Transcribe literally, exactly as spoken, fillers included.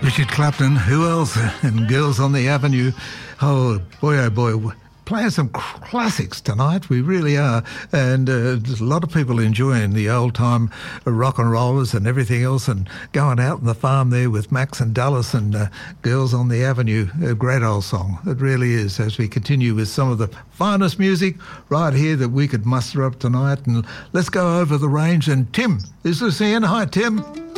Richard Clapton, who else? And Girls on the Avenue. Oh, boy, oh, boy. Playing some classics tonight, we really are. And uh, there's a lot of people enjoying the old-time rock and rollers and everything else, and going out on the farm there with Max and Dulles and uh, Girls on the Avenue. A great old song. It really is, as we continue with some of the finest music right here that we could muster up tonight. And let's go over the range. And Tim is listening in. Hi, Tim.